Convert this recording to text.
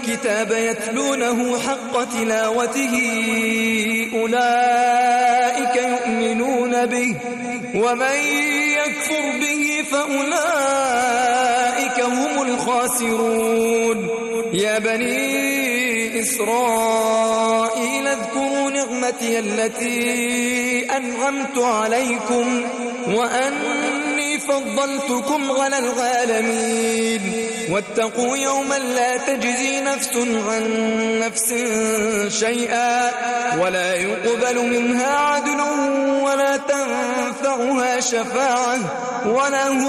الكتاب يتلونه حق تلاوته أولئك يؤمنون به ومن يكفر به فأولئك هم الخاسرون يا بني إسرائيل اذكروا نعمتي التي أنعمت عليكم وأني فضلتكم على العالمين واتقوا يوما لا تجزي نفس عن نفس شيئا ولا يقبل منها عدل ولا تنفعها شفاعة ولا هم